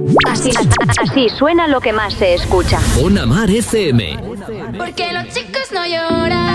Así suena lo que más se escucha. Una Mar FM. Porque los chicos no lloran.